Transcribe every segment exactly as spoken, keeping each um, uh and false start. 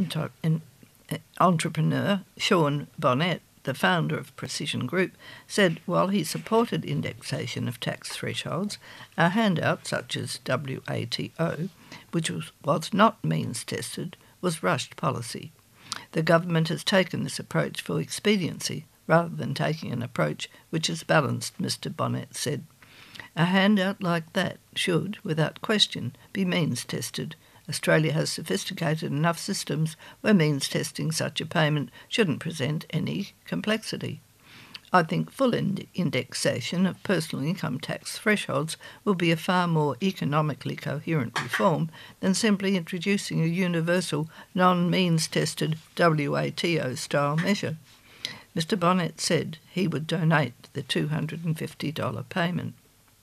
entre- in, uh, entrepreneur Sean Bonnet, the founder of Precision Group, said while he supported indexation of tax thresholds, a handout such as W A T O, which was, was not means-tested, was rushed policy. The government has taken this approach for expediency rather than taking an approach which is balanced, Mister Bonnet said. A handout like that should, without question, be means-tested. Australia has sophisticated enough systems where means-testing such a payment shouldn't present any complexity. I think full ind- indexation of personal income tax thresholds will be a far more economically coherent reform than simply introducing a universal, non-means-tested W A T O-style measure. Mister Bonnet said he would donate the two hundred fifty dollars payment.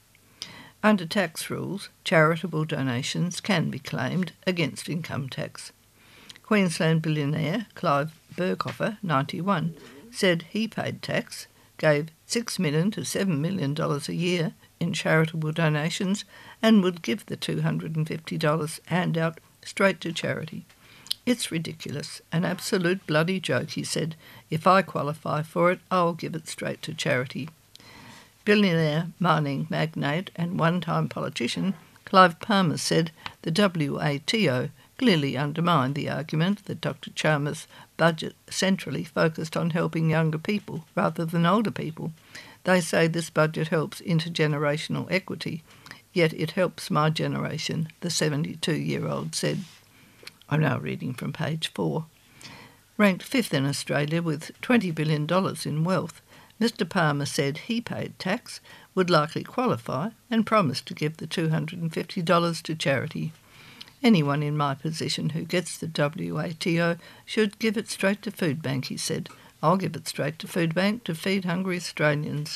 Under tax rules, charitable donations can be claimed against income tax. Queensland billionaire Clive Burkhofer, ninety-one, said he paid tax, gave six million dollars to seven million dollars a year in charitable donations, and would give the two hundred fifty dollars handout straight to charity. It's ridiculous, an absolute bloody joke, he said. If I qualify for it, I'll give it straight to charity. Billionaire mining magnate and one-time politician Clive Palmer said the W A T O clearly undermined the argument that Doctor Chalmers' budget centrally focused on helping younger people rather than older people. They say this budget helps intergenerational equity, yet it helps my generation, the seventy-two-year-old said. I'm now reading from page four. Ranked fifth in Australia with twenty billion dollars in wealth, Mister Palmer said he paid tax, would likely qualify, and promised to give the two hundred fifty dollars to charity. Anyone in my position who gets the W A T O should give it straight to Foodbank, he said. I'll give it straight to Foodbank to feed hungry Australians.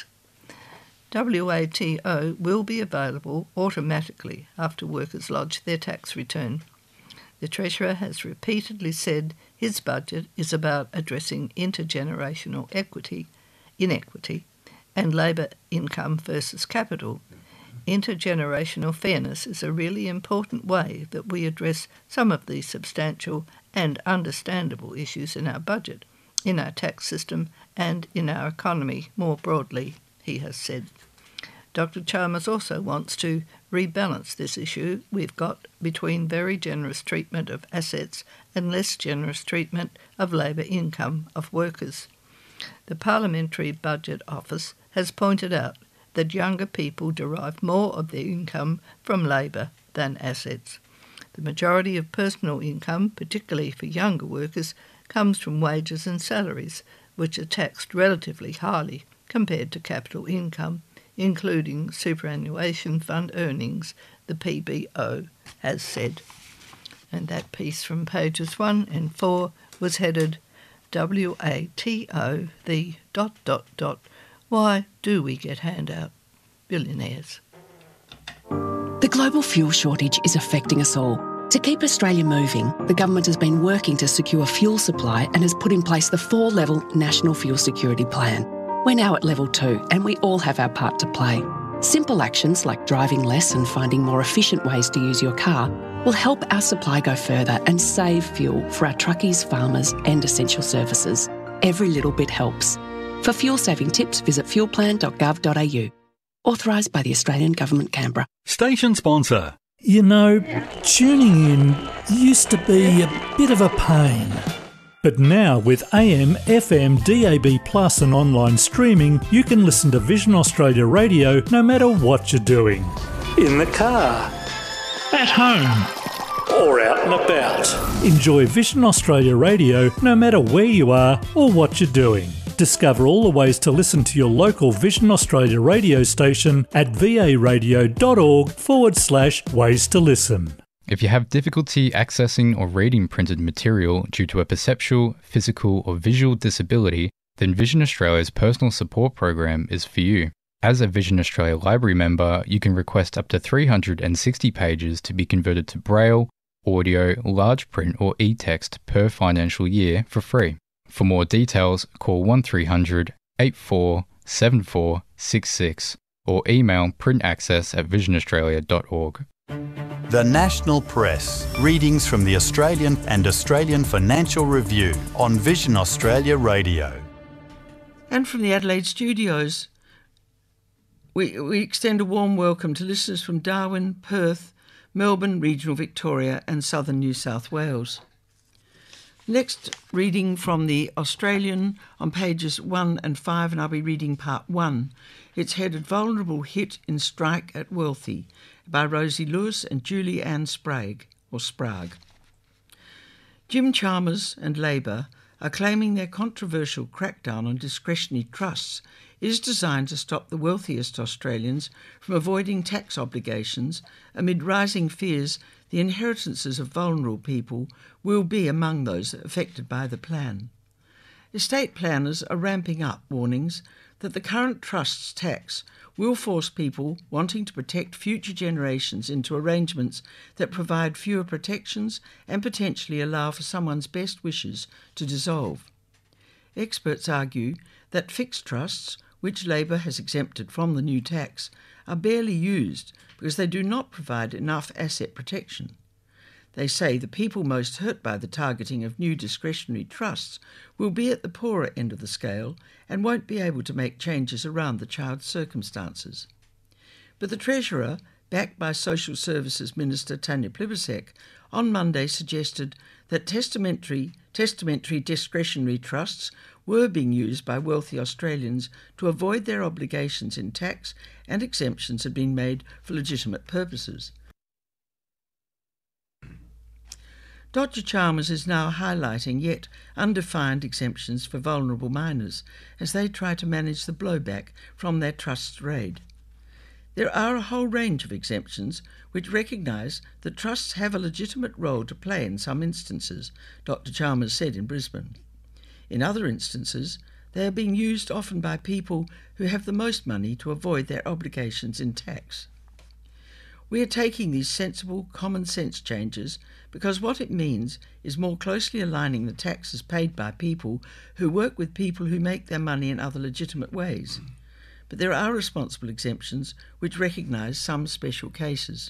W A T O will be available automatically after workers lodge their tax return. The Treasurer has repeatedly said his budget is about addressing intergenerational equity, inequity, and labour income versus capital. Intergenerational fairness is a really important way that we address some of these substantial and understandable issues in our budget, in our tax system, and in our economy more broadly, he has said. Doctor Chalmers also wants to rebalance this issue we've got between very generous treatment of assets and less generous treatment of labour income of workers. The Parliamentary Budget Office has pointed out that younger people derive more of their income from labour than assets. The majority of personal income, particularly for younger workers, comes from wages and salaries, which are taxed relatively highly compared to capital income, including superannuation fund earnings, the P B O has said. And that piece from pages one and four was headed W A T O, the dot dot dot, why do we get handout billionaires? The global fuel shortage is affecting us all. To keep Australia moving, the government has been working to secure fuel supply and has put in place the four-level National Fuel Security Plan. We're now at level two and we all have our part to play. Simple actions like driving less and finding more efficient ways to use your car will help our supply go further and save fuel for our truckies, farmers and essential services. Every little bit helps. For fuel-saving tips, visit fuel plan dot gov dot a u. Authorised by the Australian Government, Canberra. Station sponsor. You know, tuning in used to be a bit of a pain. But now with A M, F M, D A B plus and online streaming, you can listen to Vision Australia Radio no matter what you're doing. In the car, at home, or out and about. Enjoy Vision Australia Radio no matter where you are or what you're doing. Discover all the ways to listen to your local Vision Australia radio station at varadio.org forward slash ways to listen. If you have difficulty accessing or reading printed material due to a perceptual, physical or visual disability, then Vision Australia's personal support program is for you. As a Vision Australia Library member, you can request up to three hundred sixty pages to be converted to Braille, audio, large print or e-text per financial year for free. For more details, call one three hundred, eight four seven four six six or email printaccess at vision australia dot org. The National Press. Readings from the Australian and Australian Financial Review on Vision Australia Radio. And from the Adelaide studios, we, we extend a warm welcome to listeners from Darwin, Perth, Melbourne, regional Victoria and southern New South Wales. Next, reading from the Australian on pages one and five, and I'll be reading part one. It's headed Vulnerable Hit in Strike at Wealthy by Rosie Lewis and Julie Ann Sprague, or Sprague. Jim Chalmers and Labor are claiming their controversial crackdown on discretionary trusts is designed to stop the wealthiest Australians from avoiding tax obligations amid rising fears the inheritances of vulnerable people will be among those affected by the plan. Estate planners are ramping up warnings that the current trust's tax will force people wanting to protect future generations into arrangements that provide fewer protections and potentially allow for someone's best wishes to dissolve. Experts argue that fixed trusts, which Labor has exempted from the new tax, are barely used because they do not provide enough asset protection. They say the people most hurt by the targeting of new discretionary trusts will be at the poorer end of the scale and won't be able to make changes around the child's circumstances. But the Treasurer, backed by Social Services Minister Tanya Plibersek, on Monday suggested that testamentary, testamentary discretionary trusts were being used by wealthy Australians to avoid their obligations in tax, and exemptions had been made for legitimate purposes. Doctor Chalmers is now highlighting yet undefined exemptions for vulnerable minors as they try to manage the blowback from their trust's raid. There are a whole range of exemptions which recognise that trusts have a legitimate role to play in some instances, Doctor Chalmers said in Brisbane. In other instances, they are being used often by people who have the most money to avoid their obligations in tax. We are taking these sensible, common-sense changes because what it means is more closely aligning the taxes paid by people who work with people who make their money in other legitimate ways. But there are responsible exemptions which recognise some special cases.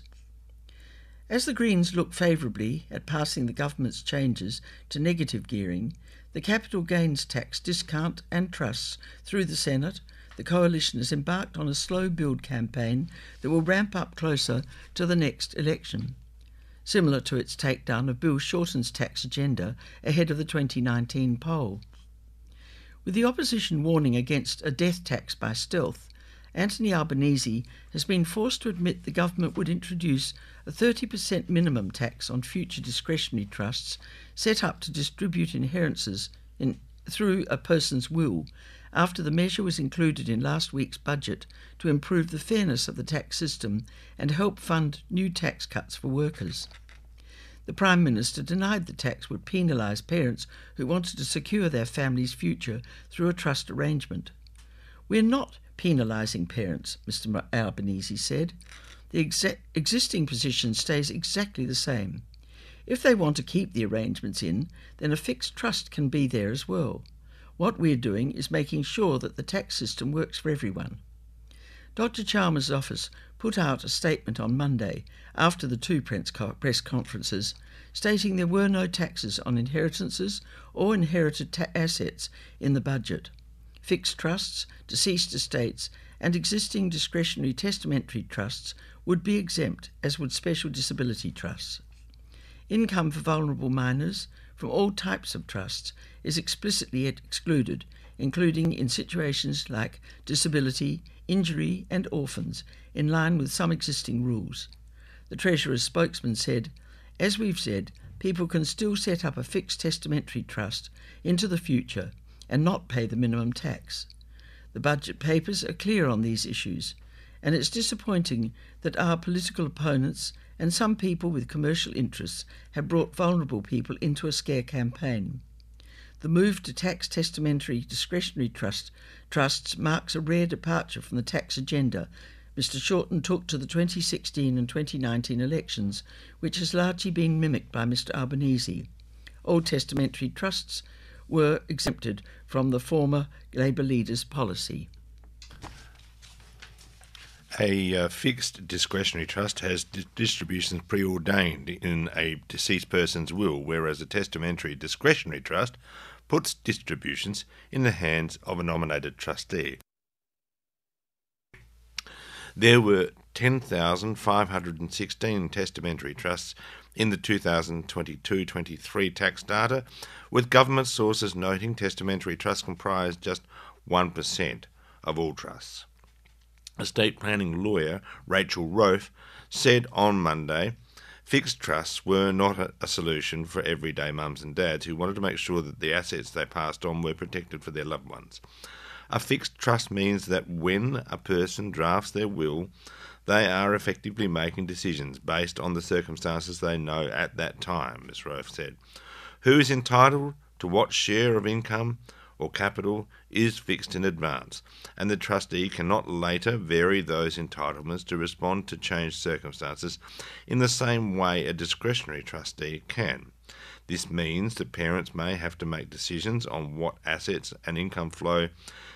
As the Greens look favourably at passing the government's changes to negative gearing, the capital gains tax discount and trusts through the Senate, the Coalition has embarked on a slow build campaign that will ramp up closer to the next election, similar to its takedown of Bill Shorten's tax agenda ahead of the twenty nineteen poll. With the opposition warning against a death tax by stealth, Anthony Albanese has been forced to admit the government would introduce a thirty percent minimum tax on future discretionary trusts set up to distribute inheritances in, through a person's will, after the measure was included in last week's budget to improve the fairness of the tax system and help fund new tax cuts for workers. The Prime Minister denied the tax would penalise parents who wanted to secure their family's future through a trust arrangement. "We're not penalising parents," Mister Albanese said. The exa- existing position stays exactly the same. If they want to keep the arrangements in, then a fixed trust can be there as well. What we're doing is making sure that the tax system works for everyone. Doctor Chalmers' office put out a statement on Monday after the two press conferences, stating there were no taxes on inheritances or inherited ta- assets in the budget. Fixed trusts, deceased estates and existing discretionary testamentary trusts would be exempt, as would special disability trusts. Income for vulnerable minors from all types of trusts is explicitly excluded, including in situations like disability, injury and orphans, in line with some existing rules. The Treasurer's spokesman said, "As we've said, people can still set up a fixed testamentary trust into the future and not pay the minimum tax. The budget papers are clear on these issues, and it's disappointing that our political opponents and some people with commercial interests have brought vulnerable people into a scare campaign. The move to tax testamentary discretionary trust, trusts marks a rare departure from the tax agenda Mister Shorten took to the twenty sixteen and twenty nineteen elections, which has largely been mimicked by Mister Albanese. All testamentary trusts were exempted from the former Labor leader's policy." A uh, fixed discretionary trust has di- distributions preordained in a deceased person's will, whereas a testamentary discretionary trust puts distributions in the hands of a nominated trustee. There were ten thousand five hundred sixteen testamentary trusts in the two thousand twenty-two twenty-three tax data, with government sources noting testamentary trusts comprise just one percent of all trusts. Estate planning lawyer Rachel Rofe said on Monday fixed trusts were not a, a solution for everyday mums and dads who wanted to make sure that the assets they passed on were protected for their loved ones. A fixed trust means that when a person drafts their will, they are effectively making decisions based on the circumstances they know at that time, Miz Rofe said. Who is entitled to what share of income or capital is fixed in advance, and the trustee cannot later vary those entitlements to respond to changed circumstances in the same way a discretionary trustee can. This means that parents may have to make decisions on what assets and income flow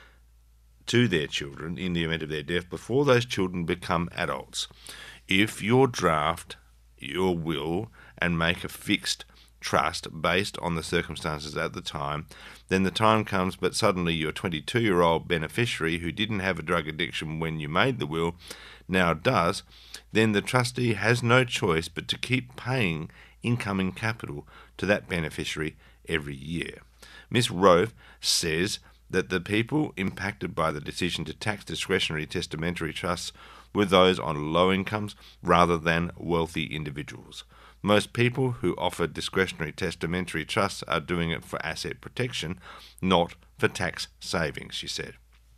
to their children in the event of their death before those children become adults. If you draft your will and make a fixed trust based on the circumstances at the time, then the time comes but suddenly your twenty-two-year-old beneficiary who didn't have a drug addiction when you made the will now does, then the trustee has no choice but to keep paying incoming capital to that beneficiary every year. Miz Rofe says that the people impacted by the decision to tax discretionary testamentary trusts were those on low incomes rather than wealthy individuals. Most people who offer discretionary testamentary trusts are doing it for asset protection, not for tax savings, she said.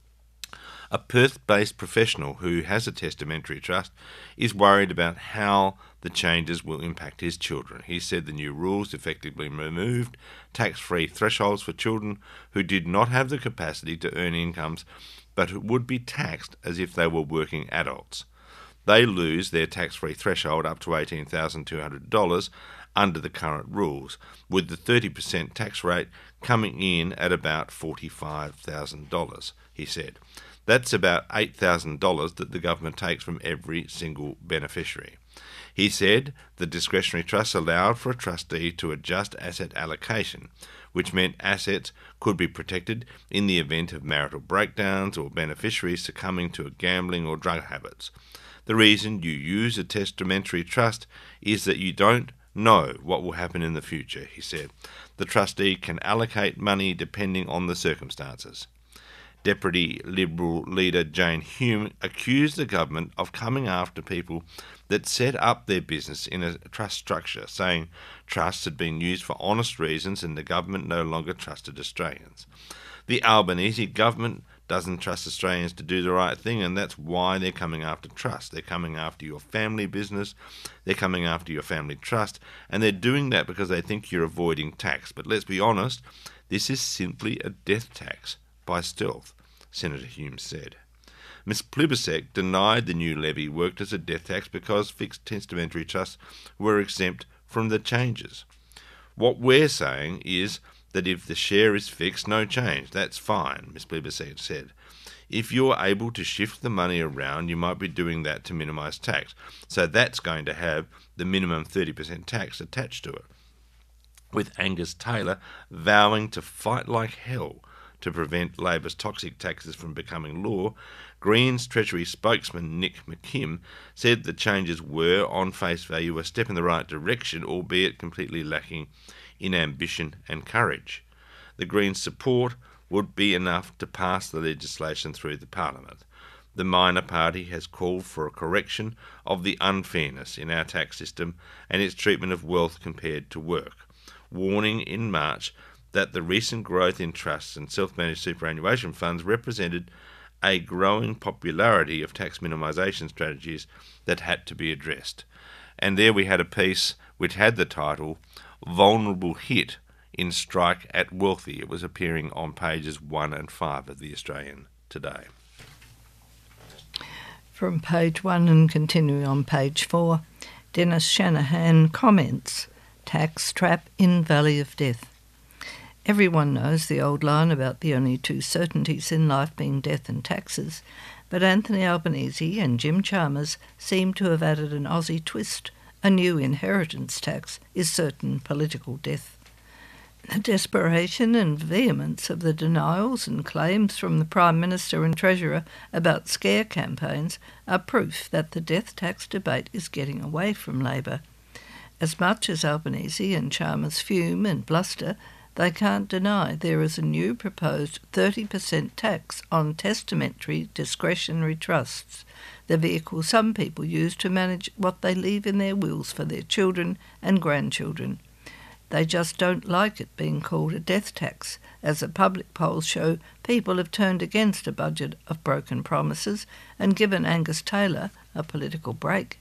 A Perth-based professional who has a testamentary trust is worried about how the changes will impact his children. He said the new rules effectively removed tax-free thresholds for children who did not have the capacity to earn incomes but who would be taxed as if they were working adults. They lose their tax-free threshold up to eighteen thousand two hundred dollars under the current rules, with the thirty percent tax rate coming in at about forty-five thousand dollars, he said. That's about eight thousand dollars that the government takes from every single beneficiary. He said the discretionary trust allowed for a trustee to adjust asset allocation, which meant assets could be protected in the event of marital breakdowns or beneficiaries succumbing to gambling or drug habits. The reason you use a testamentary trust is that you don't know what will happen in the future, he said. The trustee can allocate money depending on the circumstances. Deputy Liberal leader Jane Hume accused the government of coming after people that set up their business in a trust structure, saying trusts had been used for honest reasons and the government no longer trusted Australians. The Albanese government doesn't trust Australians to do the right thing, and that's why they're coming after trust. They're coming after your family business, they're coming after your family trust, and they're doing that because they think you're avoiding tax. But let's be honest, this is simply a death tax by stealth, Senator Hume said. Miz Plibersek denied the new levy worked as a death tax because fixed testamentary trusts were exempt from the changes. What we're saying is that if the share is fixed, no change. That's fine, Miz Plibersek said. If you're able to shift the money around, you might be doing that to minimise tax. So that's going to have the minimum thirty percent tax attached to it. With Angus Taylor vowing to fight like hell to prevent Labor's toxic taxes from becoming law, Greens Treasury spokesman Nick McKim said the changes were, on face value, a step in the right direction, albeit completely lacking in ambition and courage. The Greens' support would be enough to pass the legislation through the Parliament. The minor party has called for a correction of the unfairness in our tax system and its treatment of wealth compared to work, warning in March that the recent growth in trusts and self-managed superannuation funds represented a growing popularity of tax minimisation strategies that had to be addressed. And there we had a piece which had the title, Vulnerable Hit in Strike at Wealthy. It was appearing on pages one and five of the Australian today. From page one and continuing on page four, Dennis Shanahan comments, Tax Trap in Valley of Death. Everyone knows the old line about the only two certainties in life being death and taxes, But Anthony Albanese and Jim Chalmers seem to have added an Aussie twist. A new inheritance tax is certain political death. The desperation and vehemence of the denials and claims from the Prime Minister and Treasurer about scare campaigns are proof that the death tax debate is getting away from Labor. As much as Albanese and Chalmers fume and bluster, they can't deny there is a new proposed thirty percent tax on testamentary discretionary trusts, the vehicle some people use to manage what they leave in their wills for their children and grandchildren. They just don't like it being called a death tax, as the public polls show people have turned against a budget of broken promises and given Angus Taylor a political break.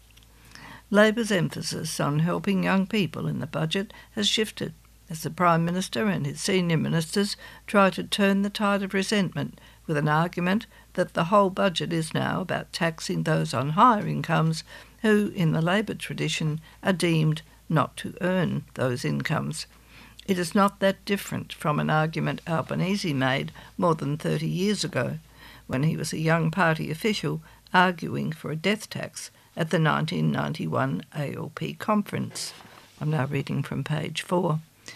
Labor's emphasis on helping young people in the budget has shifted, as the Prime Minister and his senior ministers try to turn the tide of resentment with an argument that the whole budget is now about taxing those on higher incomes who, in the Labor tradition, are deemed not to earn those incomes. It is not that different from an argument Albanese made more than thirty years ago, when he was a young party official arguing for a death tax at the nineteen ninety-one A L P conference. I'm now reading from page four.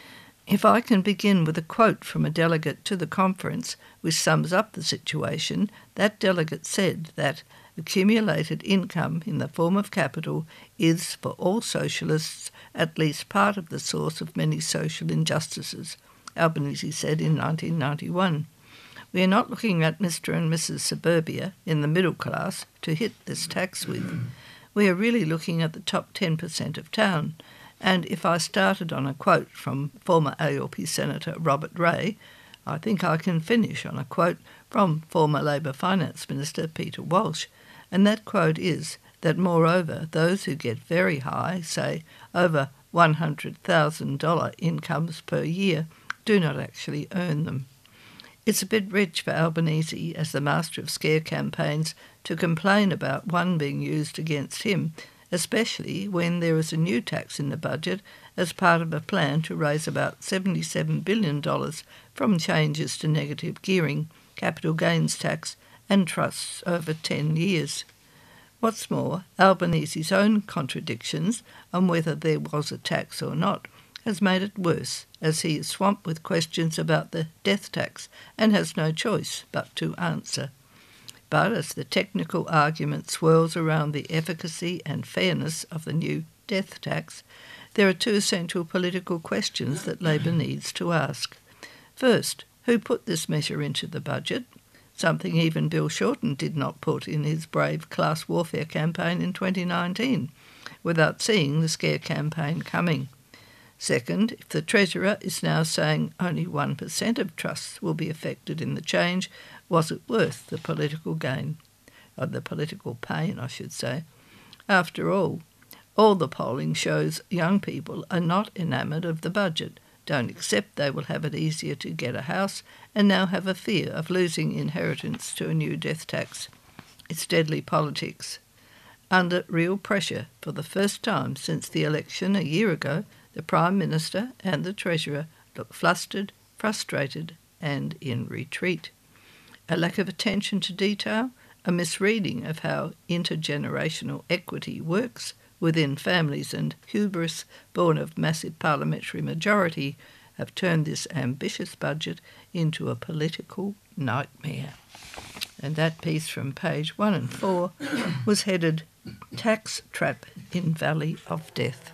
If I can begin with a quote from a delegate to the conference which sums up the situation, that delegate said that accumulated income in the form of capital is, for all socialists, at least part of the source of many social injustices, Albanese said in nineteen ninety-one. We are not looking at Mister and Missus Suburbia in the middle class to hit this tax with. We are really looking at the top ten percent of town. And if I started on a quote from former A L P Senator Robert Ray, I think I can finish on a quote from former Labor Finance Minister Peter Walsh, and that quote is that, moreover, those who get very high, say over one hundred thousand dollars incomes per year, do not actually earn them. It's a bit rich for Albanese, as the master of scare campaigns, to complain about one being used against him, especially when there is a new tax in the budget as part of a plan to raise about seventy-seven billion dollars from changes to negative gearing, capital gains tax and trusts over ten years. What's more, Albanese's own contradictions on whether there was a tax or not has made it worse, as he is swamped with questions about the death tax and has no choice but to answer. But as the technical argument swirls around the efficacy and fairness of the new death tax, there are two essential political questions that Labor needs to ask. First, who put this measure into the budget? Something even Bill Shorten did not put in his brave class warfare campaign in twenty nineteen, without seeing the scare campaign coming. Second, if the Treasurer is now saying only one percent of trusts will be affected in the change, was it worth the political gain? Or the political pain, I should say. After all, all the polling shows young people are not enamoured of the budget, don't accept they will have it easier to get a house, and now have a fear of losing inheritance to a new death tax. It's deadly politics. Under real pressure, for the first time since the election a year ago, the Prime Minister and the Treasurer look flustered, frustrated and in retreat. A lack of attention to detail, a misreading of how intergenerational equity works within families, and hubris born of massive parliamentary majority have turned this ambitious budget into a political nightmare. And that piece from page one and four was headed Tax Trap in Valley of Death.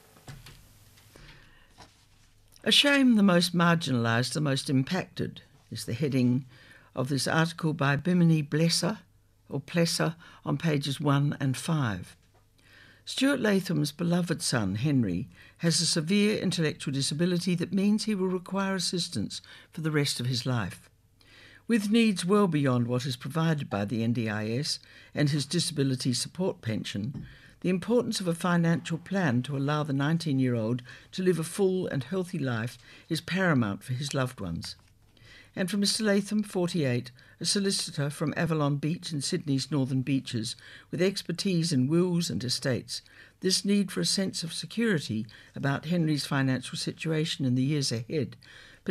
A shame the most marginalised, the most impacted, is the heading of this article by Bimini Blesser, or Plesser, on pages one and five. Stuart Latham's beloved son, Henry, has a severe intellectual disability that means he will require assistance for the rest of his life. With needs well beyond what is provided by the N D I S and his disability support pension, the importance of a financial plan to allow the nineteen-year-old to live a full and healthy life is paramount for his loved ones. And for Mister Latham, forty-eight, a solicitor from Avalon Beach in Sydney's northern beaches, with expertise in wills and estates, this need for a sense of security about Henry's financial situation in the years ahead,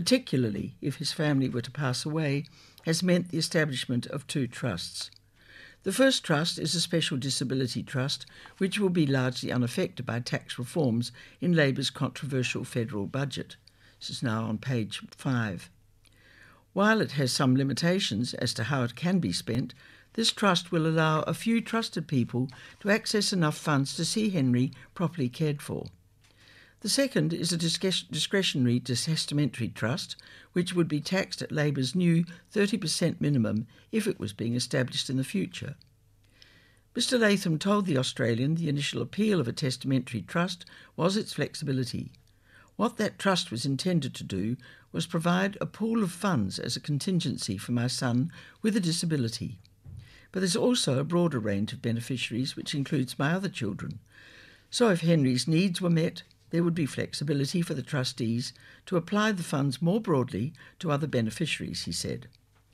particularly if his family were to pass away, has meant the establishment of two trusts. The first trust is a special disability trust, which will be largely unaffected by tax reforms in Labor's controversial federal budget. This is now on page five. While it has some limitations as to how it can be spent, this trust will allow a few trusted people to access enough funds to see Henry properly cared for. The second is a discretionary testamentary trust, which would be taxed at Labor's new thirty percent minimum if it was being established in the future. Mister Latham told The Australian the initial appeal of a testamentary trust was its flexibility. What that trust was intended to do was provide a pool of funds as a contingency for my son with a disability. But there's also a broader range of beneficiaries, which includes my other children. So if Henry's needs were met, there would be flexibility for the trustees to apply the funds more broadly to other beneficiaries, he said.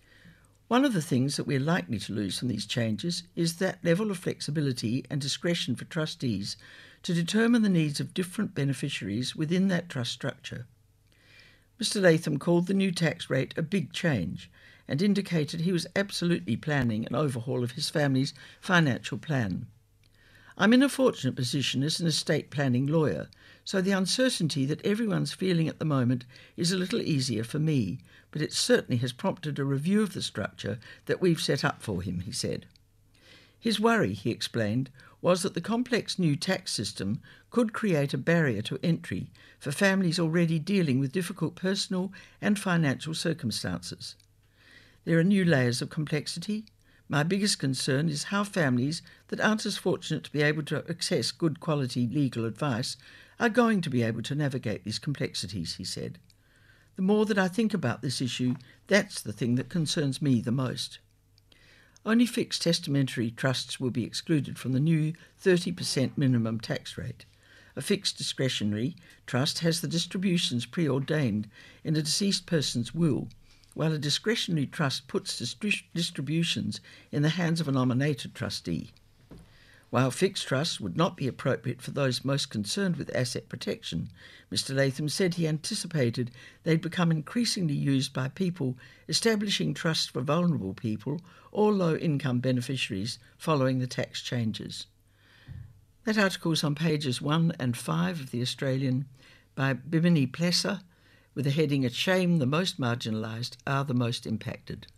One of the things that we're likely to lose from these changes is that level of flexibility and discretion for trustees to determine the needs of different beneficiaries within that trust structure. Mister Latham called the new tax rate a big change and indicated he was absolutely planning an overhaul of his family's financial plan. I'm in a fortunate position as an estate planning lawyer, so the uncertainty that everyone's feeling at the moment is a little easier for me, but it certainly has prompted a review of the structure that we've set up for him, he said. His worry, he explained, was that the complex new tax system could create a barrier to entry for families already dealing with difficult personal and financial circumstances. There are new layers of complexity. My biggest concern is how families that aren't as fortunate to be able to access good quality legal advice are going to be able to navigate these complexities, he said. The more that I think about this issue, that's the thing that concerns me the most. Only fixed testamentary trusts will be excluded from the new thirty percent minimum tax rate. A fixed discretionary trust has the distributions preordained in a deceased person's will, while a discretionary trust puts distri- distributions in the hands of a nominated trustee. While fixed trusts would not be appropriate for those most concerned with asset protection, Mister Latham said he anticipated they'd become increasingly used by people establishing trusts for vulnerable people or low-income beneficiaries following the tax changes. That article is on pages one and five of The Australian by Bimini Plesser, with the heading, "A Shame the Most Marginalised Are the Most Impacted."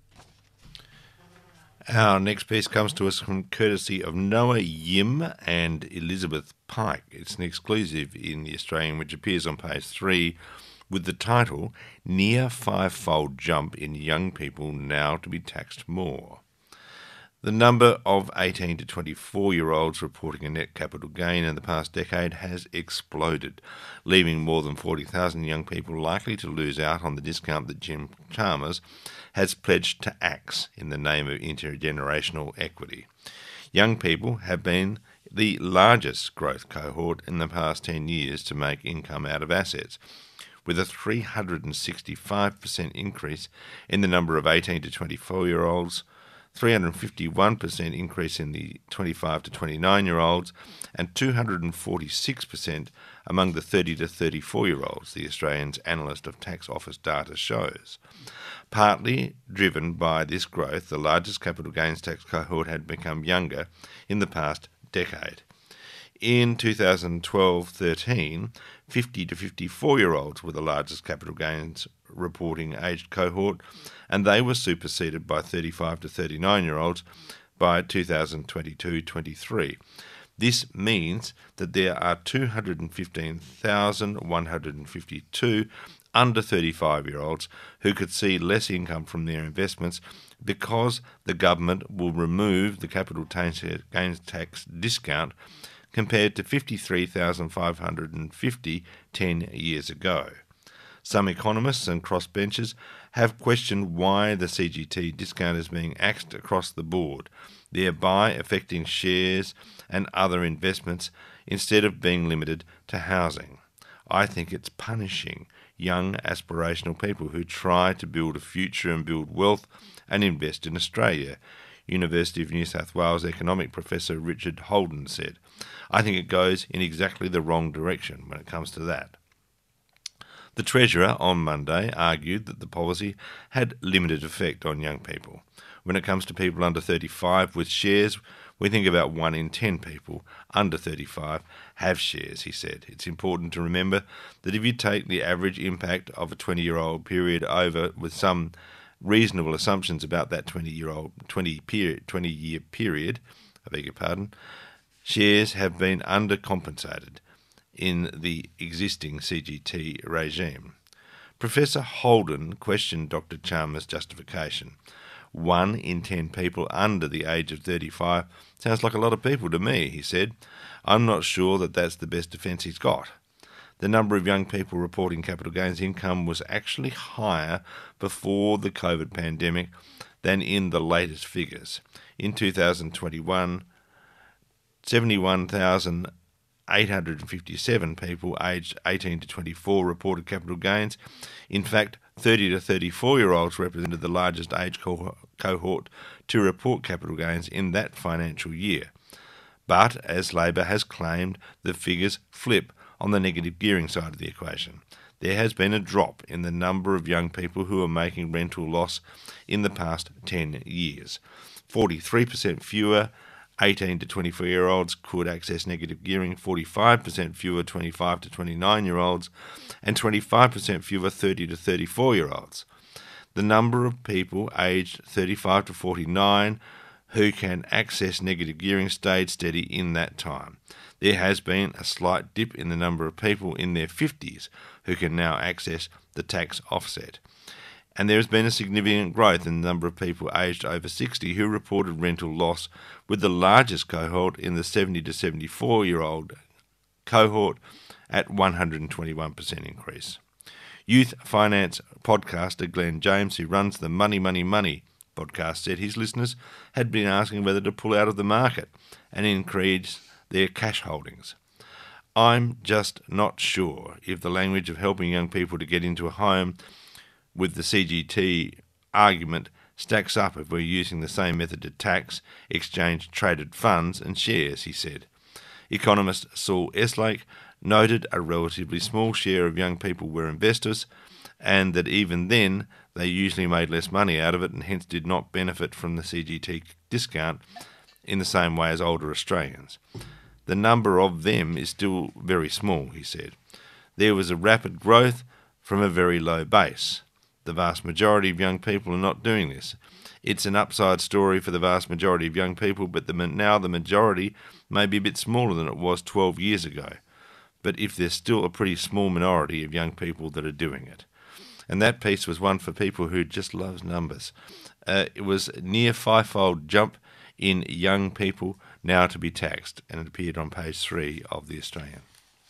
Our next piece comes to us from courtesy of Noah Yim and Elizabeth Pike. It's an exclusive in The Australian, which appears on page three with the title, "Near Five-Fold Jump in Young People Now to be Taxed More." The number of eighteen to twenty-four-year-olds reporting a net capital gain in the past decade has exploded, leaving more than forty thousand young people likely to lose out on the discount that Jim Chalmers has pledged to axe in the name of intergenerational equity. Young people have been the largest growth cohort in the past ten years to make income out of assets, with a three hundred sixty-five percent increase in the number of eighteen to twenty-four-year-olds, three hundred fifty-one percent increase in the twenty-five to twenty-nine-year-olds, and two hundred forty-six percent among the thirty to thirty-four-year-olds, the Australian's Analyst of Tax Office data shows. Partly driven by this growth, the largest capital gains tax cohort had become younger in the past decade. In two thousand twelve thirteen, fifty to fifty-four-year-olds were the largest capital gains reporting aged cohort, and they were superseded by thirty-five to thirty-nine-year-olds by two thousand twenty-two twenty-three. This means that there are two hundred fifteen thousand one hundred fifty-two under thirty-five-year-olds who could see less income from their investments because the government will remove the capital gains tax discount compared to fifty-three thousand five hundred fifty ten years ago. Some economists and crossbenchers have questioned why the C G T discount is being axed across the board, thereby affecting shares and other investments instead of being limited to housing. I think it's punishing young aspirational people who try to build a future and build wealth and invest in Australia, University of New South Wales economic professor Richard Holden said. I think it goes in exactly the wrong direction when it comes to that. The Treasurer on Monday argued that the policy had limited effect on young people. When it comes to people under thirty-five with shares, we think about one in ten people under thirty-five have shares, he said. It's important to remember that if you take the average impact of a twenty-year-old period over with some reasonable assumptions about that twenty-year-old twenty period, twenty-year period, I beg your pardon, shares have been undercompensated in the existing C G T regime. Professor Holden questioned Doctor Chalmers' justification. One in ten people under the age of thirty-five sounds like a lot of people to me, he said. I'm not sure that that's the best defence he's got. The number of young people reporting capital gains income was actually higher before the COVID pandemic than in the latest figures. In two thousand twenty-one, seventy-one thousand eight hundred fifty-seven people aged eighteen to twenty-four reported capital gains. In fact, thirty to thirty-four-year-olds represented the largest age co- cohort to report capital gains in that financial year. But, as Labor has claimed, the figures flip on the negative gearing side of the equation. There has been a drop in the number of young people who are making rental loss in the past ten years. forty-three percent fewer eighteen to twenty-four-year-olds could access negative gearing, forty-five percent fewer twenty-five to twenty-nine-year-olds, and twenty-five percent fewer thirty to thirty-four-year-olds. The number of people aged thirty-five to forty-nine who can access negative gearing stayed steady in that time. There has been a slight dip in the number of people in their fifties who can now access the tax offset. And there has been a significant growth in the number of people aged over sixty who reported rental loss, with the largest cohort in the seventy to seventy-four-year-old cohort at one hundred twenty-one percent increase. Youth finance podcaster Glenn James, who runs the Money, Money, Money podcast, said his listeners had been asking whether to pull out of the market and increase their cash holdings. I'm just not sure if the language of helping young people to get into a home with the C G T argument stacks up if we're using the same method to tax, exchange traded funds and shares, he said. Economist Saul Eslake noted a relatively small share of young people were investors, and that even then they usually made less money out of it and hence did not benefit from the C G T discount in the same way as older Australians. The number of them is still very small, he said. There was a rapid growth from a very low base. The vast majority of young people are not doing this. It's an upside story for the vast majority of young people, but the, now the majority may be a bit smaller than it was twelve years ago. But if there's still a pretty small minority of young people that are doing it. And that piece was one for people who just loves numbers. Uh, it was a near five-fold jump in young people now to be taxed, and it appeared on page three of The Australian.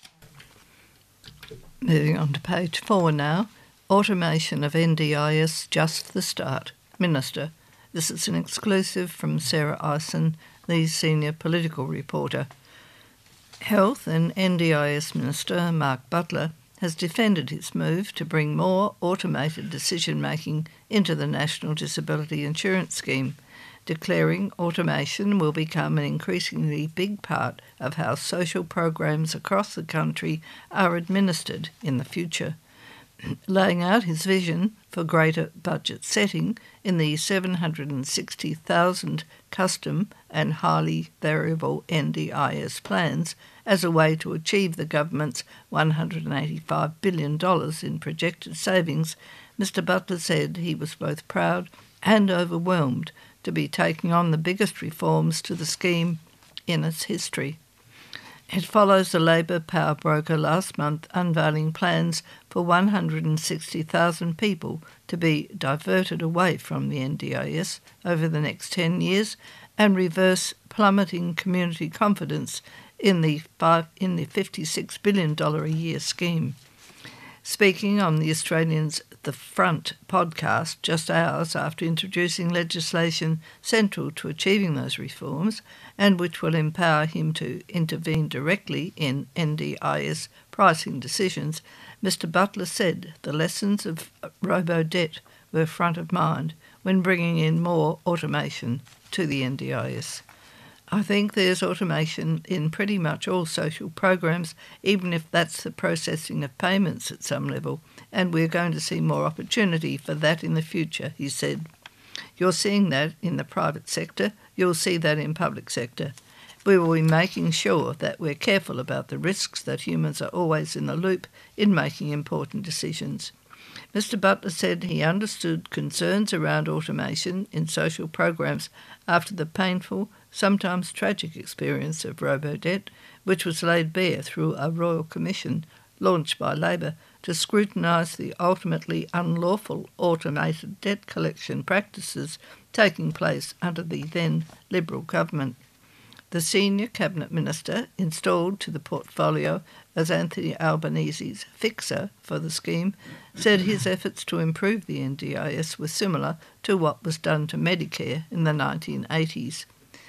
Moving on to page four now. Automation of N D I S just the start. Minister. This is an exclusive from Sarah Ison, the senior political reporter. Health and N D I S Minister Mark Butler has defended his move to bring more automated decision-making into the National Disability Insurance Scheme, declaring automation will become an increasingly big part of how social programs across the country are administered in the future. Laying out his vision for greater budget setting in the seven hundred sixty thousand custom and highly variable N D I S plans as a way to achieve the government's one hundred eighty-five billion dollars in projected savings, Mr Butler said he was both proud and overwhelmed to be taking on the biggest reforms to the scheme in its history. It follows the Labor power broker last month unveiling plans for one hundred sixty thousand people to be diverted away from the N D I S over the next ten years and reverse plummeting community confidence in the, five, in the fifty-six billion dollars a year scheme. Speaking on the Australian's The Front podcast just hours after introducing legislation central to achieving those reforms and which will empower him to intervene directly in N D I S pricing decisions, Mister Butler said the lessons of robo-debt were front of mind when bringing in more automation to the N D I S. I think there's automation in pretty much all social programs, even if that's the processing of payments at some level, and we're going to see more opportunity for that in the future, he said. You're seeing that in the private sector. You'll see that in public sector. We will be making sure that we're careful about the risks, that humans are always in the loop in making important decisions. Mister Butler said he understood concerns around automation in social programs after the painful, sometimes tragic experience of robo-debt, which was laid bare through a royal commission launched by Labor to scrutinise the ultimately unlawful automated debt collection practices taking place under the then Liberal government. The senior cabinet minister installed to the portfolio as Anthony Albanese's fixer for the scheme said his efforts to improve the N D I S were similar to what was done to Medicare in the nineteen eighties.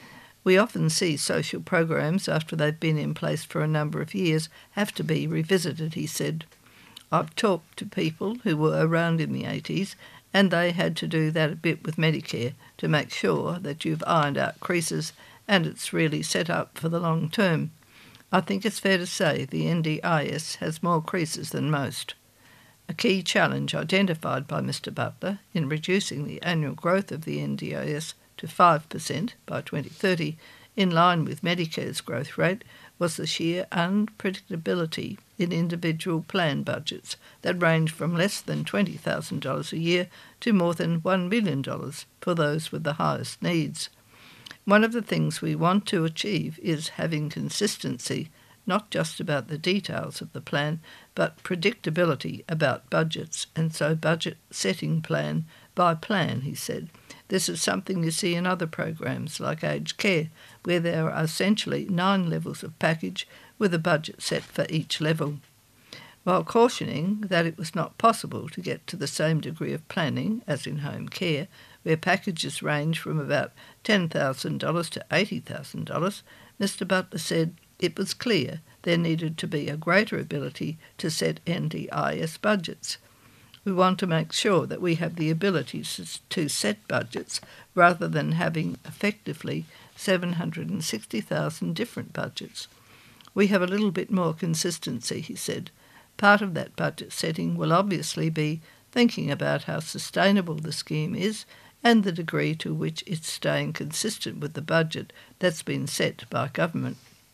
We often see social programs after they've been in place for a number of years have to be revisited, he said. I've talked to people who were around in the eighties and they had to do that a bit with Medicare to make sure that you've ironed out creases and it's really set up for the long term. I think it's fair to say the N D I S has more creases than most. A key challenge identified by Mister Butler in reducing the annual growth of the N D I S to five percent by twenty thirty, in line with Medicare's growth rate, was the sheer unpredictability in individual plan budgets that range from less than twenty thousand dollars a year to more than one million dollars for those with the highest needs. One of the things we want to achieve is having consistency, not just about the details of the plan, but predictability about budgets, and so budget setting plan by plan, he said. This is something you see in other programs like aged care, where there are essentially nine levels of package with a budget set for each level. While cautioning that it was not possible to get to the same degree of planning as in home care, where packages range from about ten thousand dollars to eighty thousand dollars, Mister Butler said it was clear there needed to be a greater ability to set N D I S budgets. We want to make sure that we have the ability to set budgets rather than having effectively seven hundred sixty thousand different budgets. We have a little bit more consistency, he said. Part of that budget setting will obviously be thinking about how sustainable the scheme is and the degree to which it's staying consistent with the budget that's been set by government.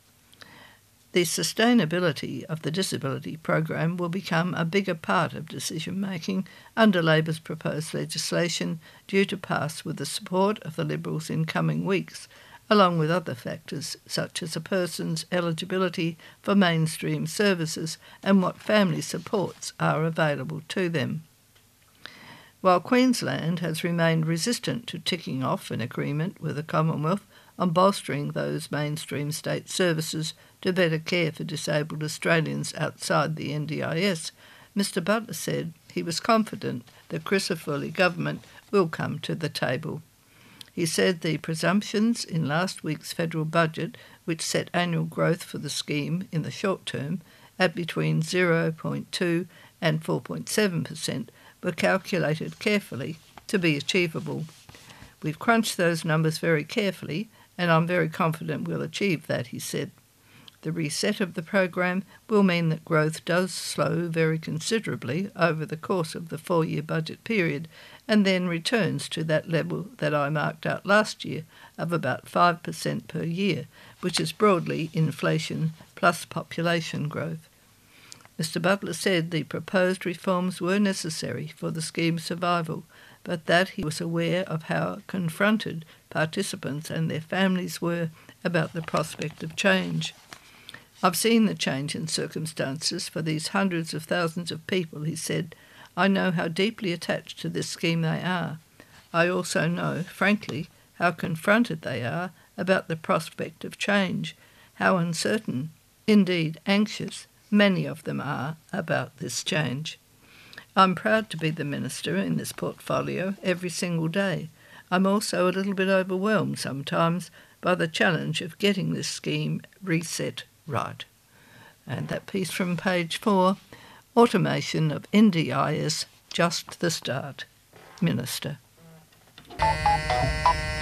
The sustainability of the disability program will become a bigger part of decision-making under Labor's proposed legislation due to pass with the support of the Liberals in coming weeks, along with other factors such as a person's eligibility for mainstream services and what family supports are available to them. While Queensland has remained resistant to ticking off an agreement with the Commonwealth on bolstering those mainstream state services to better care for disabled Australians outside the N D I S, Mister Butler said he was confident the Crisafulli government will come to the table. He said the presumptions in last week's federal budget, which set annual growth for the scheme in the short term at between zero point two and four point seven percent, were calculated carefully to be achievable. We've crunched those numbers very carefully, and I'm very confident we'll achieve that, he said. The reset of the program will mean that growth does slow very considerably over the course of the four-year budget period and then returns to that level that I marked out last year of about five percent per year, which is broadly inflation plus population growth. Mister Butler said the proposed reforms were necessary for the scheme's survival, but that he was aware of how confronted participants and their families were about the prospect of change. I've seen the change in circumstances for these hundreds of thousands of people, he said. I know how deeply attached to this scheme they are. I also know, frankly, how confronted they are about the prospect of change, how uncertain, indeed anxious, many of them are about this change. I'm proud to be the minister in this portfolio every single day. I'm also a little bit overwhelmed sometimes by the challenge of getting this scheme reset right. And that piece from page four, automation of N D I S, just the start. Minister.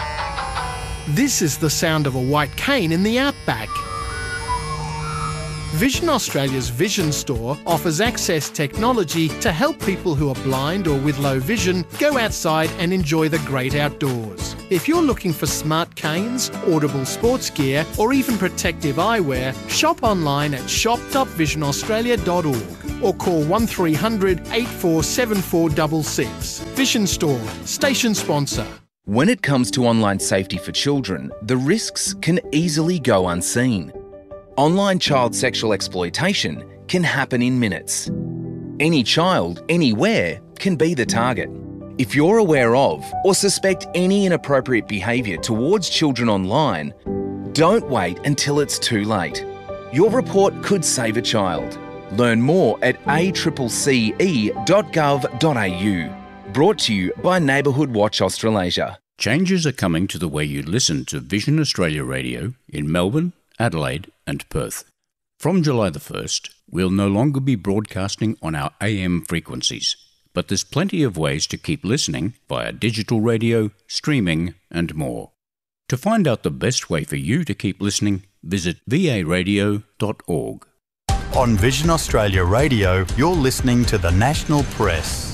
This is the sound of a white cane in the outback. Vision Australia's Vision Store offers access technology to help people who are blind or with low vision go outside and enjoy the great outdoors. If you're looking for smart canes, audible sports gear, or even protective eyewear, shop online at shop dot vision australia dot org or call one three hundred, eight four seven four six six. Vision Store, station sponsor. When it comes to online safety for children, the risks can easily go unseen. Online child sexual exploitation can happen in minutes. Any child, anywhere, can be the target. If you're aware of or suspect any inappropriate behaviour towards children online, don't wait until it's too late. Your report could save a child. Learn more at a c c c e dot gov dot a u. Brought to you by Neighbourhood Watch Australasia. Changes are coming to the way you listen to Vision Australia Radio in Melbourne, Adelaide and Perth. From July the first, we'll no longer be broadcasting on our A M frequencies, but there's plenty of ways to keep listening via digital radio, streaming and more. To find out the best way for you to keep listening, visit v a radio dot org. On Vision Australia Radio, you're listening to the National Press.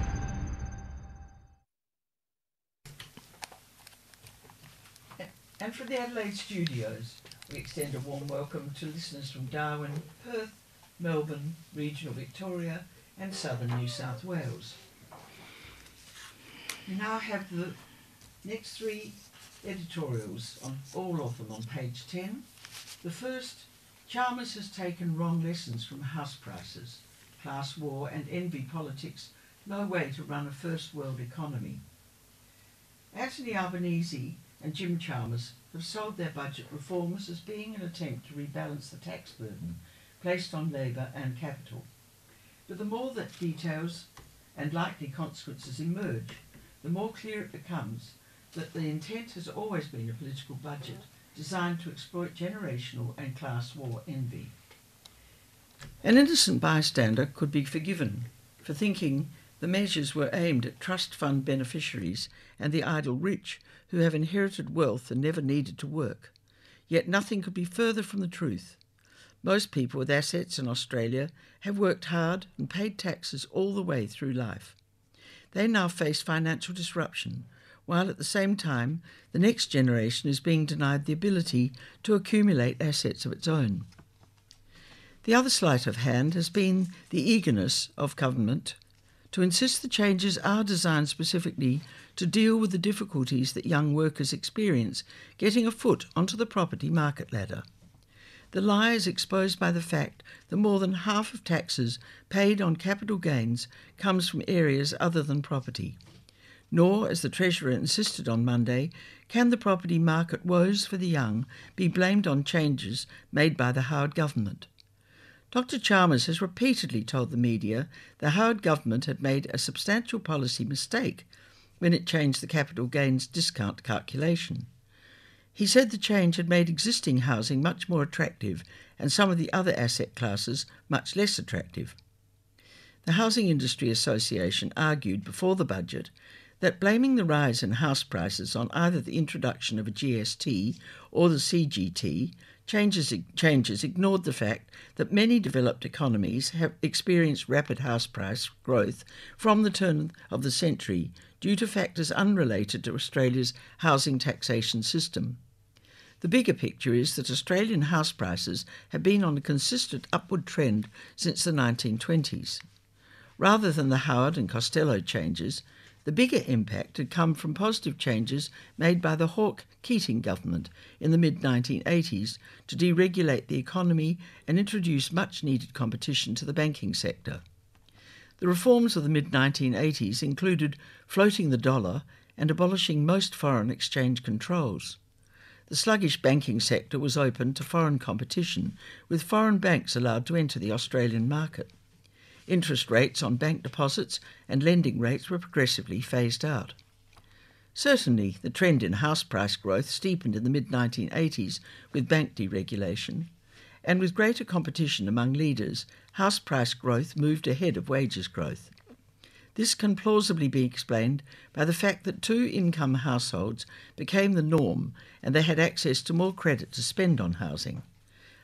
And from the Adelaide studios, we extend a warm welcome to listeners from Darwin, Perth, Melbourne, regional Victoria and southern New South Wales. We now have the next three editorials, on all of them on page ten. The first, Chalmers has taken wrong lessons from house prices, class war and envy politics, no way to run a first world economy. Anthony Albanese and Jim Chalmers have sold their budget reforms as being an attempt to rebalance the tax burden placed on labour and capital. But the more that details and likely consequences emerge, the more clear it becomes that the intent has always been a political budget designed to exploit generational and class war envy. An innocent bystander could be forgiven for thinking the measures were aimed at trust fund beneficiaries and the idle rich who have inherited wealth and never needed to work. Yet nothing could be further from the truth. Most people with assets in Australia have worked hard and paid taxes all the way through life. They now face financial disruption, while at the same time the next generation is being denied the ability to accumulate assets of its own. The other sleight of hand has been the eagerness of government to insist the changes are designed specifically to deal with the difficulties that young workers experience getting a foot onto the property market ladder. The lie is exposed by the fact that more than half of taxes paid on capital gains comes from areas other than property. Nor, as the Treasurer insisted on Monday, can the property market woes for the young be blamed on changes made by the Howard government. Doctor Chalmers has repeatedly told the media the Howard government had made a substantial policy mistake when it changed the capital gains discount calculation. He said the change had made existing housing much more attractive and some of the other asset classes much less attractive. The Housing Industry Association argued before the budget that blaming the rise in house prices on either the introduction of a G S T or the C G T changes, changes ignored the fact that many developed economies have experienced rapid house price growth from the turn of the century due to factors unrelated to Australia's housing taxation system. The bigger picture is that Australian house prices have been on a consistent upward trend since the nineteen twenties. Rather than the Howard and Costello changes, the bigger impact had come from positive changes made by the Hawke-Keating government in the mid nineteen eighties to deregulate the economy and introduce much-needed competition to the banking sector. The reforms of the mid nineteen eighties included floating the dollar and abolishing most foreign exchange controls. The sluggish banking sector was open to foreign competition, with foreign banks allowed to enter the Australian market. Interest rates on bank deposits and lending rates were progressively phased out. Certainly, the trend in house price growth steepened in the mid nineteen eighties with bank deregulation, and with greater competition among leaders, house price growth moved ahead of wages growth. This can plausibly be explained by the fact that two-income households became the norm and they had access to more credit to spend on housing.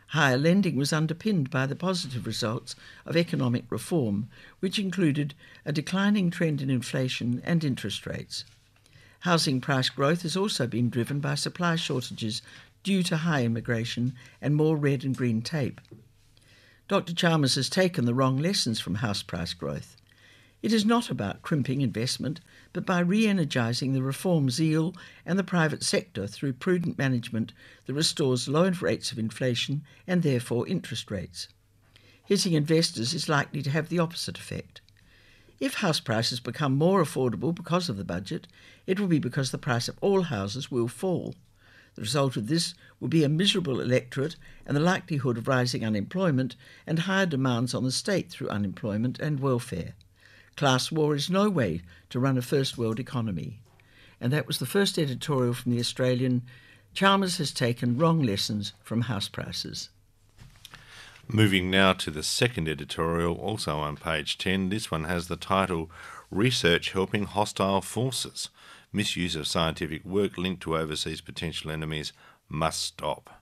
Higher lending was underpinned by the positive results of economic reform, which included a declining trend in inflation and interest rates. Housing price growth has also been driven by supply shortages due to high immigration and more red and green tape. Doctor Chalmers has taken the wrong lessons from house price growth. It is not about crimping investment, but by re-energising the reform zeal and the private sector through prudent management that restores low rates of inflation and therefore interest rates. Hitting investors is likely to have the opposite effect. If house prices become more affordable because of the budget, it will be because the price of all houses will fall. The result of this will be a miserable electorate and the likelihood of rising unemployment and higher demands on the state through unemployment and welfare. Class war is no way to run a first world economy. And that was the first editorial from The Australian. Chalmers has taken wrong lessons from house prices. Moving now to the second editorial, also on page ten. This one has the title, Research Helping Hostile Forces. Misuse of scientific work linked to overseas potential enemies must stop.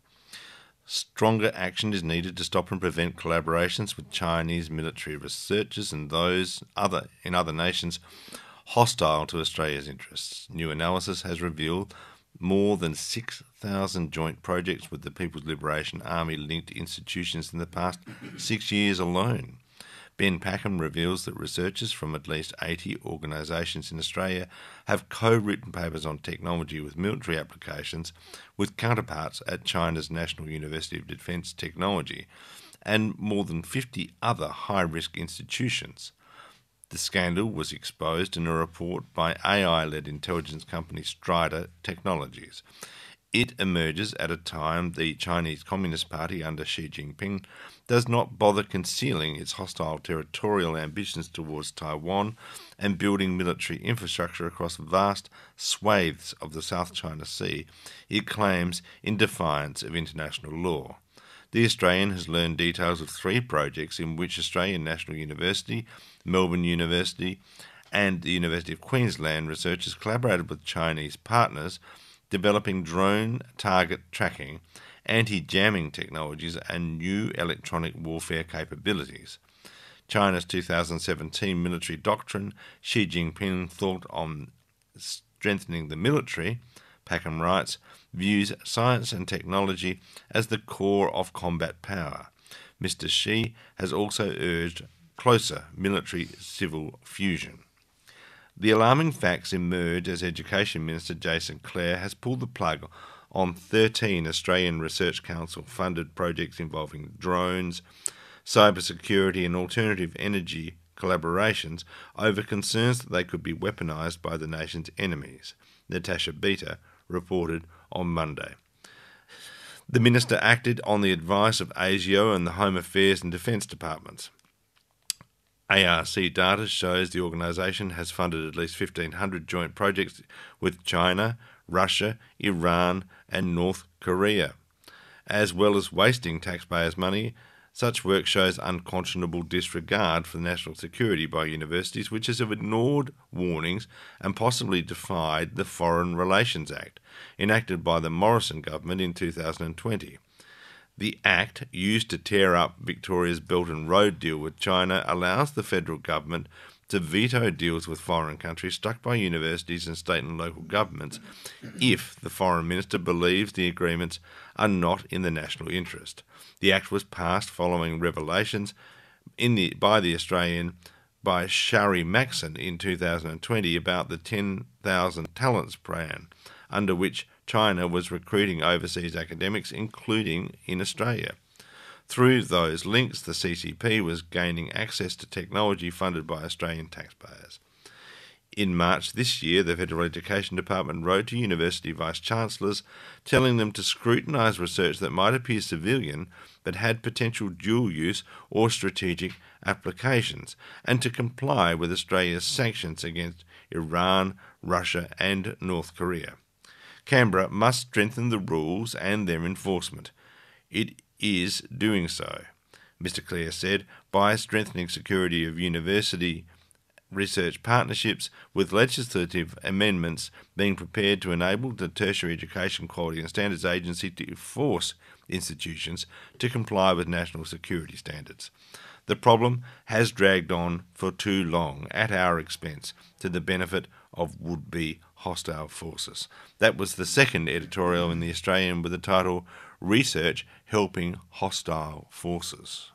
Stronger action is needed to stop and prevent collaborations with Chinese military researchers and those other in other nations hostile to Australia's interests. New analysis has revealed more than six thousand joint projects with the People's Liberation Army linked institutions in the past six years alone. Ben Packham reveals that researchers from at least eighty organisations in Australia have co-written papers on technology with military applications with counterparts at China's National University of Defence Technology and more than fifty other high-risk institutions. The scandal was exposed in a report by A I-led intelligence company Strider Technologies. It emerges at a time the Chinese Communist Party under Xi Jinping does not bother concealing its hostile territorial ambitions towards Taiwan and building military infrastructure across vast swathes of the South China Sea, it claims in defiance of international law. The Australian has learned details of three projects in which Australian National University, Melbourne University and the University of Queensland researchers collaborated with Chinese partners developing drone target tracking, anti-jamming technologies and new electronic warfare capabilities. China's two thousand seventeen military doctrine, Xi Jinping thought on strengthening the military, Packham writes, views science and technology as the core of combat power. Mister Xi has also urged closer military-civil fusion. The alarming facts emerge as Education Minister Jason Clare has pulled the plug on thirteen Australian Research Council-funded projects involving drones, cybersecurity and alternative energy collaborations over concerns that they could be weaponised by the nation's enemies, Natasha Beta reported on Monday. The Minister acted on the advice of ASIO and the Home Affairs and Defence Departments. A R C data shows the organisation has funded at least fifteen hundred joint projects with China, Russia, Iran and North Korea. As well as wasting taxpayers' money, such work shows unconscionable disregard for national security by universities which have ignored warnings and possibly defied the Foreign Relations Act, enacted by the Morrison government in two thousand twenty. The Act, used to tear up Victoria's Belt and Road deal with China, allows the federal government to veto deals with foreign countries struck by universities and state and local governments if the foreign minister believes the agreements are not in the national interest. The Act was passed following revelations in the, by the Australian by Shari Maxson in two thousand twenty about the ten thousand Talents plan, under which China was recruiting overseas academics, including in Australia. Through those links, the C C P was gaining access to technology funded by Australian taxpayers. In March this year, the Federal Education Department wrote to university vice-chancellors telling them to scrutinise research that might appear civilian but had potential dual use or strategic applications, and to comply with Australia's sanctions against Iran, Russia and North Korea. Canberra must strengthen the rules and their enforcement. It is doing so, Mister Clare said, by strengthening security of university research partnerships, with legislative amendments being prepared to enable the Tertiary Education Quality and Standards Agency to force institutions to comply with national security standards. The problem has dragged on for too long at our expense, to the benefit of would-be hostile forces. That was the second editorial in The Australian with the title Research Helping Hostile Forces.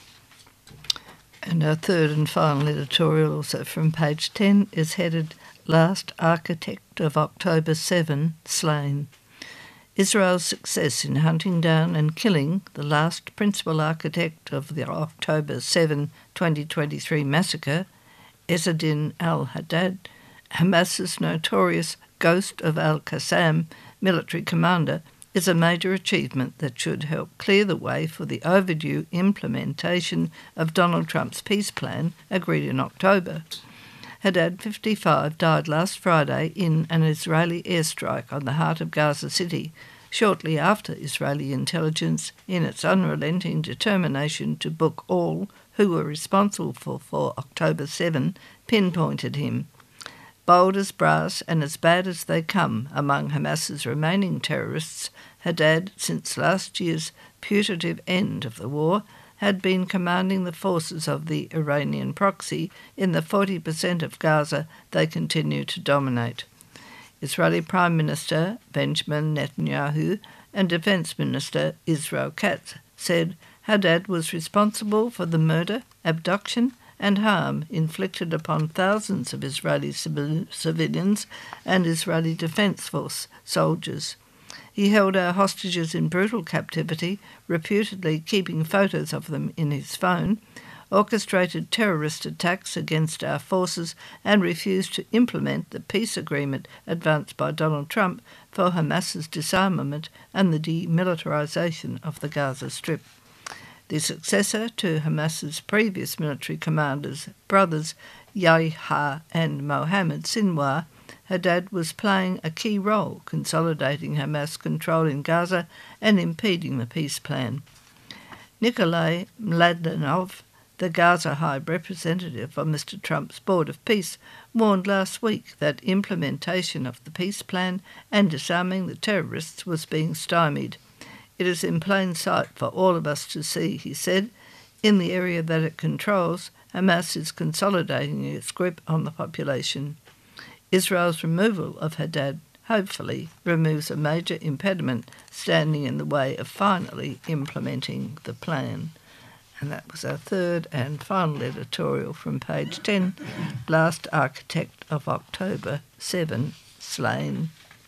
And our third and final editorial, also from page ten, is headed Last Architect of October seven Slain. Israel's success in hunting down and killing the last principal architect of the October seventh, twenty twenty-three massacre, Ezzeddin al-Haddad, Hamas's notorious Ghost of al-Qassam military commander, is a major achievement that should help clear the way for the overdue implementation of Donald Trump's peace plan agreed in October. Haddad, fifty-five, died last Friday in an Israeli airstrike on the heart of Gaza City, shortly after Israeli intelligence, in its unrelenting determination to book all who were responsible for, for October seventh, pinpointed him. Bold as brass and as bad as they come among Hamas's remaining terrorists, Haddad, since last year's putative end of the war, had been commanding the forces of the Iranian proxy in the forty percent of Gaza they continue to dominate. Israeli Prime Minister Benjamin Netanyahu and Defence Minister Israel Katz said Haddad was responsible for the murder, abduction and harm inflicted upon thousands of Israeli civilians and Israeli Defence Force soldiers. He held our hostages in brutal captivity, reputedly keeping photos of them in his phone, orchestrated terrorist attacks against our forces, and refused to implement the peace agreement advanced by Donald Trump for Hamas's disarmament and the demilitarization of the Gaza Strip. The successor to Hamas's previous military commanders, brothers Yahya and Mohammed Sinwar, Haddad was playing a key role consolidating Hamas control in Gaza and impeding the peace plan. Nikolai Mladenov, the Gaza High Representative of Mister Trump's Board of Peace, warned last week that implementation of the peace plan and disarming the terrorists was being stymied. It is in plain sight for all of us to see, he said. In the area that it controls, Hamas is consolidating its grip on the population. Israel's removal of Haddad hopefully removes a major impediment standing in the way of finally implementing the plan. And that was our third and final editorial from page ten, Last Architect of October seven Slain.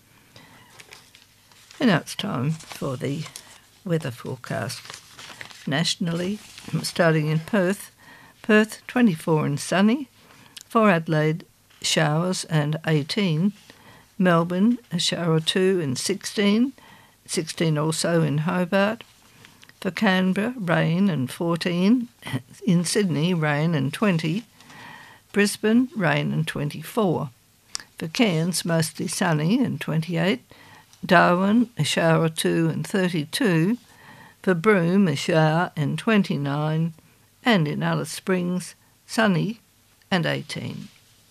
And now it's time for the weather forecast. Nationally, starting in Perth, Perth twenty-four and sunny, for Adelaide showers and eighteen, Melbourne a shower or two and sixteen, sixteen also in Hobart, for Canberra rain and fourteen, in Sydney rain and twenty, Brisbane rain and twenty-four, for Cairns mostly sunny and twenty-eight, Darwin a shower or two and thirty-two, for Broome a shower and twenty-nine, and in Alice Springs sunny and eighteen.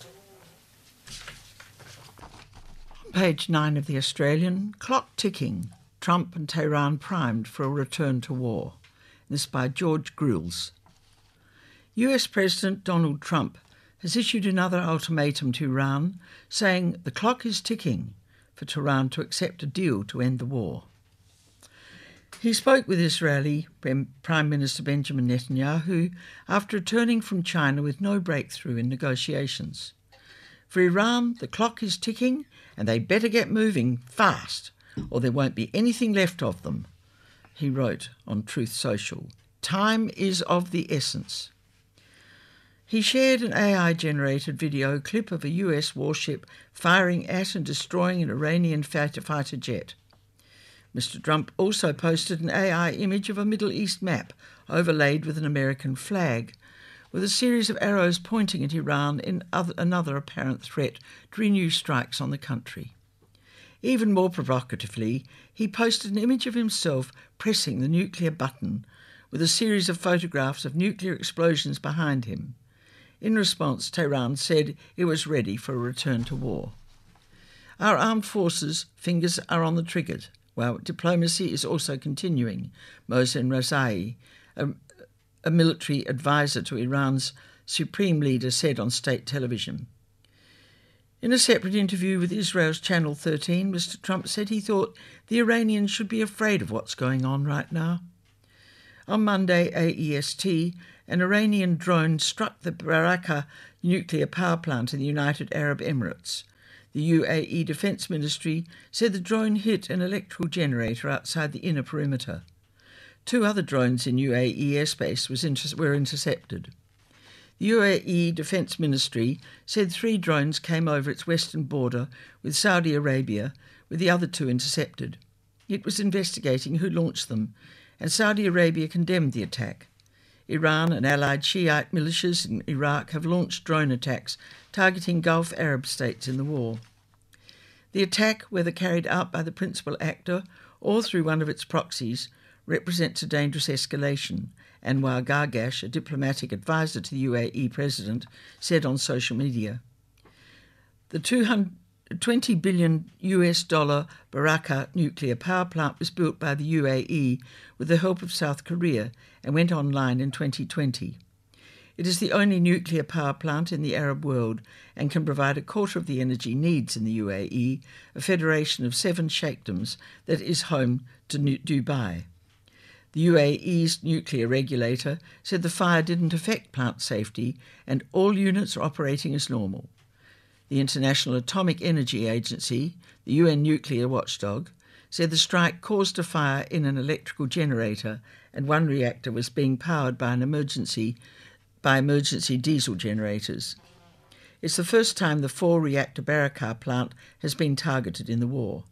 Page nine of The Australian, Clock Ticking, Trump and Tehran primed for a return to war. This by George Grills. U S President Donald Trump has issued another ultimatum to Iran, saying the clock is ticking for Tehran to accept a deal to end the war. He spoke with Israeli Prime Minister Benjamin Netanyahu after returning from China with no breakthrough in negotiations. For Iran, the clock is ticking and they better get moving fast or there won't be anything left of them, he wrote on Truth Social. Time is of the essence. He shared an A I-generated video clip of a U S warship firing at and destroying an Iranian fighter jet. Mister Trump also posted an A I image of a Middle East map overlaid with an American flag, with a series of arrows pointing at Iran in other, another apparent threat to renew strikes on the country. Even more provocatively, he posted an image of himself pressing the nuclear button, with a series of photographs of nuclear explosions behind him. In response, Tehran said it was ready for a return to war. Our armed forces' fingers are on the triggers, while diplomacy is also continuing, Mohsen Rezai, a, a military advisor to Iran's supreme leader, said on state television. In a separate interview with Israel's Channel thirteen, Mister Trump said he thought the Iranians should be afraid of what's going on right now. On Monday, A E S T, an Iranian drone struck the Barakah nuclear power plant in the United Arab Emirates. The U A E Defence Ministry said the drone hit an electrical generator outside the inner perimeter. Two other drones in U A E airspace was inter- were intercepted. The U A E Defence Ministry said three drones came over its western border with Saudi Arabia, with the other two intercepted. It was investigating who launched them, and Saudi Arabia condemned the attack. Iran and allied Shiite militias in Iraq have launched drone attacks targeting Gulf Arab states in the war. The attack, whether carried out by the principal actor or through one of its proxies, represents a dangerous escalation, Anwar Gargash, a diplomatic advisor to the U A E president, said on social media. The twenty billion U S dollar Barakah nuclear power plant was built by the U A E with the help of South Korea and went online in twenty twenty. It is the only nuclear power plant in the Arab world and can provide a quarter of the energy needs in the U A E, a federation of seven sheikdoms that is home to Dubai. The U A E's nuclear regulator said the fire didn't affect plant safety and all units are operating as normal. The International Atomic Energy Agency, the U N nuclear watchdog, said the strike caused a fire in an electrical generator and one reactor was being powered by an emergency by emergency diesel generators. It's the first time the four-reactor Barakah plant has been targeted in the war.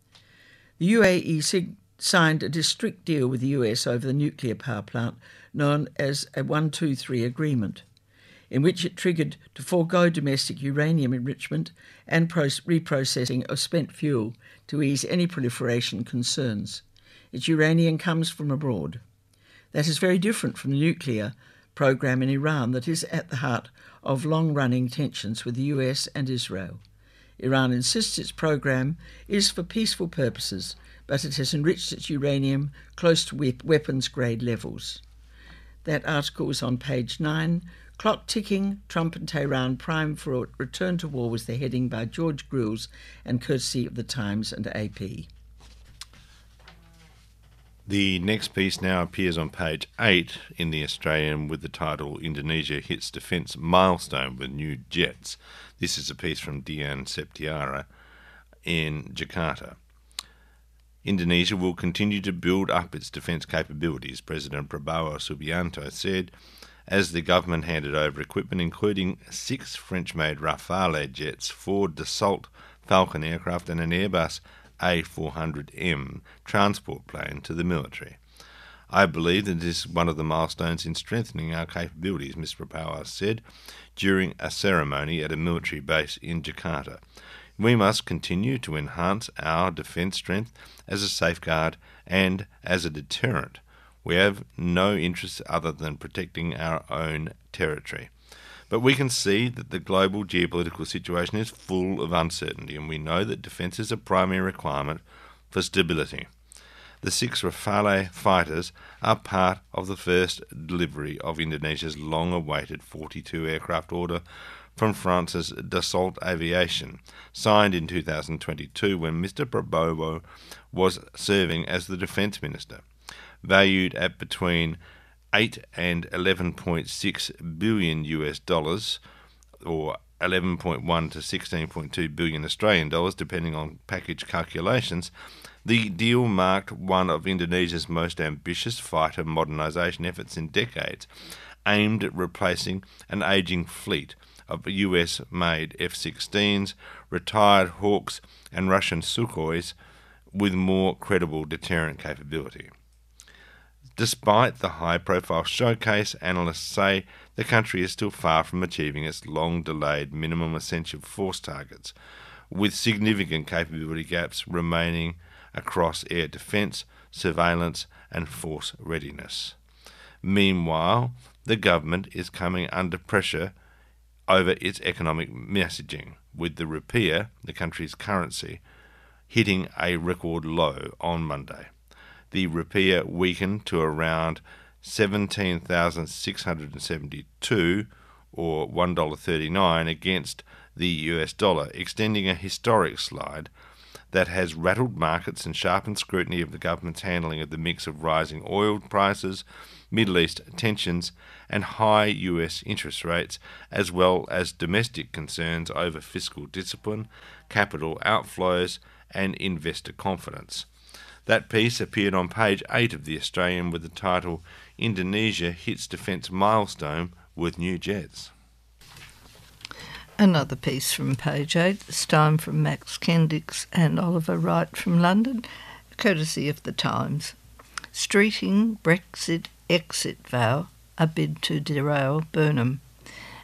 The U A E sig- signed a district deal with the U S over the nuclear power plant known as a one two three agreement, in which it triggered to forego domestic uranium enrichment and pro- reprocessing of spent fuel to ease any proliferation concerns. Its uranium comes from abroad. That is very different from the nuclear program in Iran that is at the heart of long-running tensions with the U S and Israel. Iran insists its program is for peaceful purposes, but it has enriched its uranium close to we- weapons-grade levels. That article is on page nine. Clock ticking, Trump and Tehran prime for a return to war was the heading by George Grills and courtesy of The Times and A P. The next piece now appears on page eight in The Australian with the title Indonesia Hits Defence Milestone with New Jets. This is a piece from Dian Septiara in Jakarta. Indonesia will continue to build up its defence capabilities, President Prabowo Subianto said, as the government handed over equipment including six French-made Rafale jets, four Dassault Falcon aircraft and an Airbus A four hundred M transport plane to the military. I believe that this is one of the milestones in strengthening our capabilities, Mister Prabowo said during a ceremony at a military base in Jakarta. We must continue to enhance our defence strength as a safeguard and as a deterrent. We have no interest other than protecting our own territory. But we can see that the global geopolitical situation is full of uncertainty, and we know that defence is a primary requirement for stability. The six Rafale fighters are part of the first delivery of Indonesia's long-awaited forty-two aircraft order from France's Dassault Aviation, signed in two thousand twenty-two when Mister Prabowo was serving as the Defence Minister. Valued at between eight and eleven point six billion U S dollars, or eleven point one to sixteen point two billion Australian dollars, depending on package calculations, the deal marked one of Indonesia's most ambitious fighter modernisation efforts in decades, aimed at replacing an ageing fleet of U S-made F sixteens, retired Hawks and Russian Sukhois with more credible deterrent capability. Despite the high-profile showcase, analysts say the country is still far from achieving its long-delayed minimum essential force targets, with significant capability gaps remaining across air defence, surveillance and force readiness. Meanwhile, the government is coming under pressure over its economic messaging, with the rupiah, the country's currency, hitting a record low on Monday. The rupiah weakened to around seventeen thousand six hundred seventy-two, or one dollar thirty-nine, against the U S dollar, extending a historic slide that has rattled markets and sharpened scrutiny of the government's handling of the mix of rising oil prices, Middle East tensions, and high U S interest rates, as well as domestic concerns over fiscal discipline, capital outflows, and investor confidence. That piece appeared on page eight of The Australian with the title, Indonesia Hits Defence Milestone with New Jets. Another piece from page eight, this time from Max Kendicks and Oliver Wright from London, courtesy of The Times. Streeting Brexit exit vow, a bid to derail Burnham.